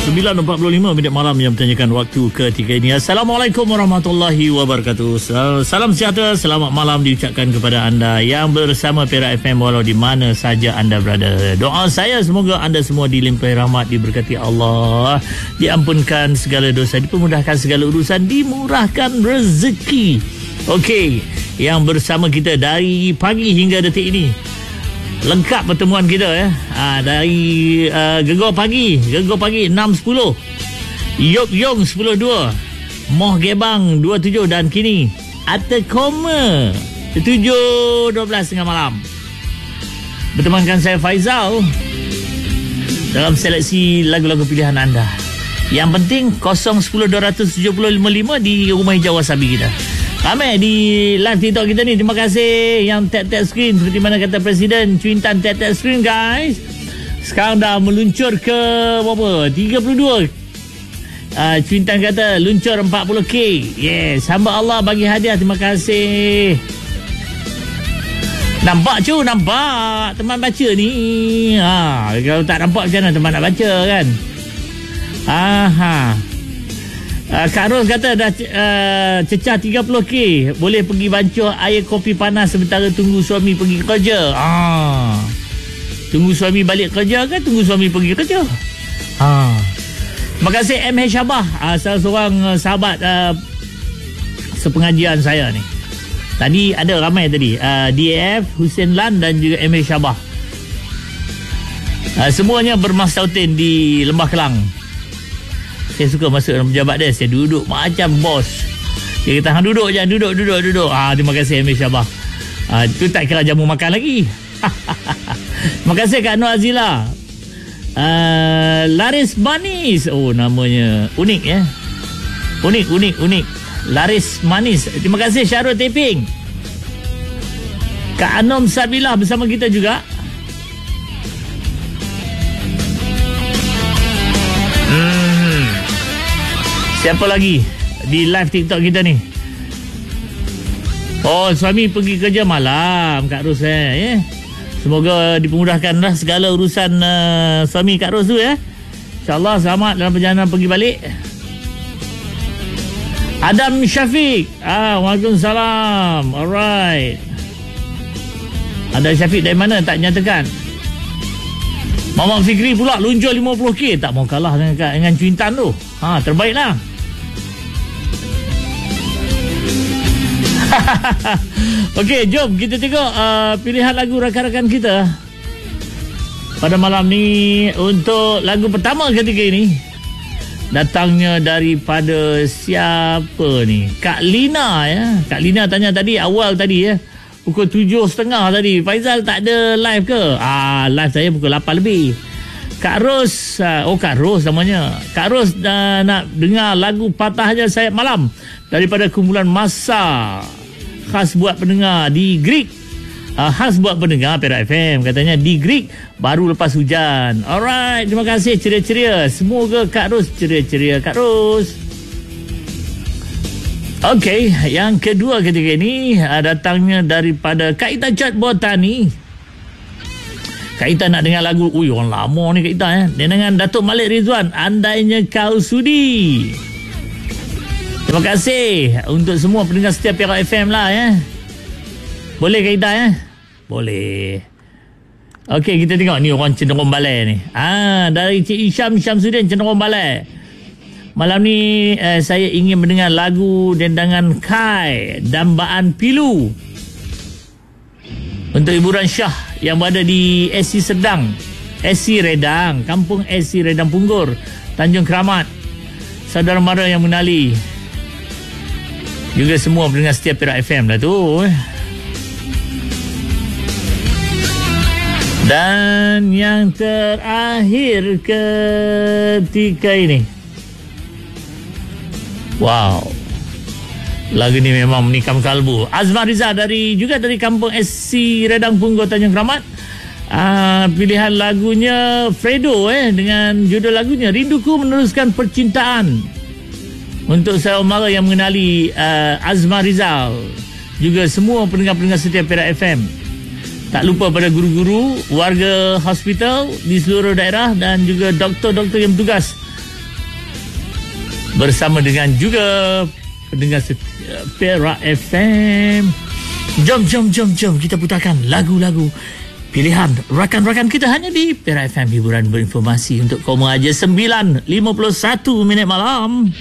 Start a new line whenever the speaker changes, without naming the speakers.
9.45 minit malam yang bertanyakan waktu ketiga ini. Assalamualaikum warahmatullahi wabarakatuh. Salam sejahtera, selamat malam diucapkan kepada anda yang bersama Perak FM walau di mana saja anda berada. Doa saya semoga anda semua dilimpahi rahmat, diberkati Allah, diampunkan segala dosa, dipermudahkan segala urusan, dimurahkan rezeki. Okey, yang bersama kita dari pagi hingga detik ini. Lengkap pertemuan kita ya. Dari Gegar Pagi 6.10, Yok Yong 10.2, Moh Gebang 2.7 dan kini Atekoma 7.12 tengah malam. Bertemankan saya Faizal dalam seleksi lagu-lagu pilihan anda. Yang penting 010275 di Rumah Hijau Wasabi kita. Ramai di live TikTok kita ni. Terima kasih yang tap-tap screen seperti mana kata Presiden. Cuitan tap-tap screen guys. Sekarang dah meluncur ke berapa? 32. Cuitan kata luncur 40k. Yes, hamba Allah bagi hadiah. Terima kasih. Nampak cu, nampak teman baca ni. Kalau tak nampak macam mana teman nak baca kan? Kak Ros kata dah cecah 30k. Boleh pergi bancuh air kopi panas sementara tunggu suami pergi kerja. Tunggu suami balik kerja ke tunggu suami pergi kerja? Terima kasih MH Syabah, salah seorang sahabat sepengajian saya ni. Tadi ada ramai tadi, DAF, Hussein Lan dan juga MH Syabah. Semuanya bermastautin di Lembah Kelang. Saya suka masuk dalam pejabat dia. Saya duduk macam bos. Dia kata, duduk je, duduk. Terima kasih Amir Syabah. Itu tak kira jamu makan lagi. Terima kasih Kak Nur Azila. Laris Manis. Oh, namanya unik ya. Unik. Laris Manis. Terima kasih Syarul Teping. Kak Anom Sabilah bersama kita juga. Siapa lagi di live TikTok kita ni? Oh, suami pergi kerja malam Kak Ros Semoga dipermudahkanlah segala urusan suami Kak Ros tu ya. InsyaAllah selamat dalam perjalanan pergi balik. Adam Syafiq. Waalaikumsalam. Alright. Adam Syafiq dari mana tak nyatakan. Mamak Fikri pula luncur 50k. Tak mau kalah dengan cuitan tu. Terbaiklah. Okey, jom kita tengok pilihan lagu rakan-rakan kita pada malam ni. Untuk lagu pertama ketika ini datangnya daripada siapa ni? Kak Lina ya. Kak Lina tanya tadi awal tadi ya, pukul 7.30 tadi, Faizal tak ada live ke? Live saya pukul 8 lebih. Kak Ros, Kak Ros namanya. Kak Ros nak dengar lagu Patahnya Sayap Malam daripada kumpulan Masa, khas buat pendengar di Greek. Khas buat pendengar Perak FM, katanya di Greek baru lepas hujan. Alright, terima kasih, ceria-ceria. Semoga Kak Ros ceria-ceria. Kak Ros. Okey, yang kedua ketika ini datangnya daripada Kak Ita Cat Botani. Kak Ita nak dengar lagu, orang lama ni Kak Ita ya. Dia dengan Datuk Malik Rizwan, Andainya Kau Sudi. Terima kasih untuk semua pendengar setiap Perak FM lah ya. Boleh Kak Ita ya? Boleh. Okey, kita tengok ni orang cenderung balai ni. Dari Cik Isyam Syamsuddin cenderung balai. Malam ni saya ingin mendengar lagu dendangan Kai, Dambaan Pilu, untuk hiburan Syah yang berada di SC Redang, Kampung SC Redang Punggur, Tanjung Keramat. Saudara mara yang mengenali, juga semua pendengar setiap Perak FM lah tu. Dan yang terakhir ketika ini, wow, lagu ni memang menikam kalbu. Azman Riza juga dari Kampung SC Redang Punggur, Tanjung Keramat. Pilihan lagunya Fredo dengan judul lagunya Rinduku Meneruskan Percintaan. Untuk saya mara yang mengenali Azman Rizal, juga semua pendengar-pendengar setiap Perak FM. Tak lupa pada guru-guru, warga hospital di seluruh daerah dan juga doktor-doktor yang bertugas bersama dengan juga pendengar Perak FM. Jom kita putarkan lagu-lagu pilihan rakan-rakan kita hanya di Perak FM, hiburan berinformasi untuk kaum aja. 9:51 malam.